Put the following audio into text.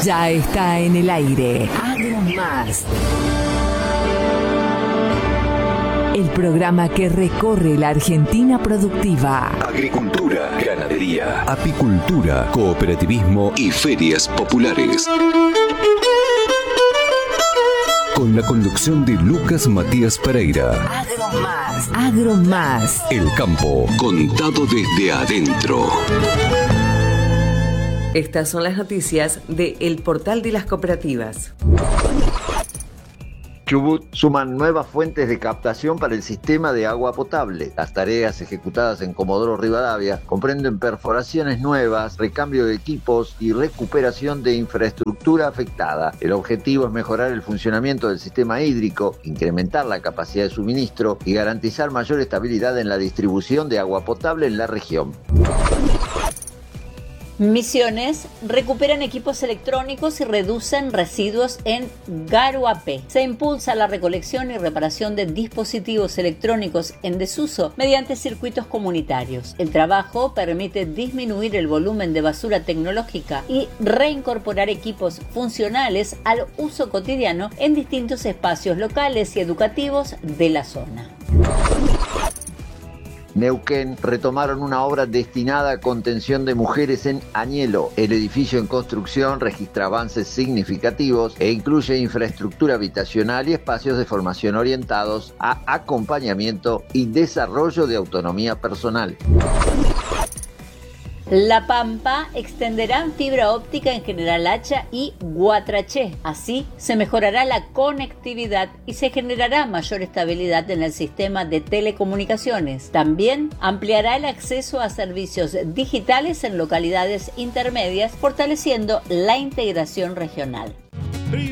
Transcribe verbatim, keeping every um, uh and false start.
Ya está en el aire. AgroMás. El programa que recorre la Argentina productiva. Agricultura, ganadería, apicultura, cooperativismo y ferias populares. Con la conducción de Lucas Matías Pereira. AgroMás. AgroMás. El campo contado desde adentro. Estas son las noticias de El Portal de las Cooperativas. Chubut suman nuevas fuentes de captación para el sistema de agua potable. Las tareas ejecutadas en Comodoro Rivadavia comprenden perforaciones nuevas, recambio de equipos y recuperación de infraestructura afectada. El objetivo es mejorar el funcionamiento del sistema hídrico, incrementar la capacidad de suministro y garantizar mayor estabilidad en la distribución de agua potable en la región. Misiones recuperan equipos electrónicos y reducen residuos en Garuapé. Se impulsa la recolección y reparación de dispositivos electrónicos en desuso mediante circuitos comunitarios. El trabajo permite disminuir el volumen de basura tecnológica y reincorporar equipos funcionales al uso cotidiano en distintos espacios locales y educativos de la zona. Neuquén retomaron una obra destinada a contención de mujeres en Añelo. El edificio en construcción registra avances significativos e incluye infraestructura habitacional y espacios de formación orientados a acompañamiento y desarrollo de autonomía personal. La Pampa extenderán fibra óptica en General Hacha y Guatraché. Así se mejorará la conectividad y se generará mayor estabilidad en el sistema de telecomunicaciones. También ampliará el acceso a servicios digitales en localidades intermedias, fortaleciendo la integración regional.